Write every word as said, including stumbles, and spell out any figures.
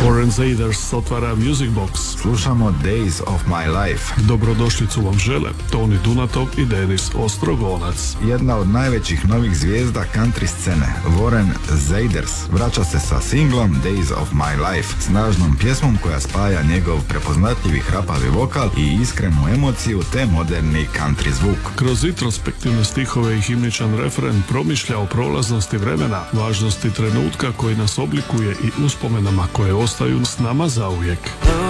Warren Zaders otvara Music Box. Slušamo Days of My Life. Dobrodošlicu vam žele Toni Dunatov i Denis Ostrogonac. Jedna od najvećih novih zvijezda country scene, Warren Zaders, vraća se sa singlom Days of My Life, snažnom pjesmom koja spaja njegov prepoznatljivi hrapavi vokal i iskrenu emociju te moderni country zvuk. Kroz introspektivne stihove i himničan refren promišlja o prolaznosti vremena, važnosti trenutka koji nas oblikuje i uspomenama koje ostaju s nama zauvijek.